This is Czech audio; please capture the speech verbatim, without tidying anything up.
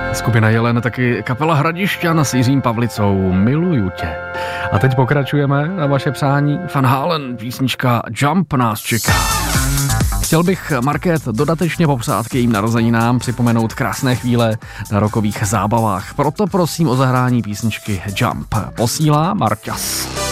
Skupina Jelen, taky kapela Hradišťan s Jiřím Pavlicou, Miluju tě. A teď pokračujeme na vaše přání. Van Halen, písnička Jump nás čeká. Chtěl bych Market dodatečně popřát k jejím narozeninám, připomenout krásné chvíle na rockových zábavách. Proto prosím o zahrání písničky Jump. Posílá Marťas.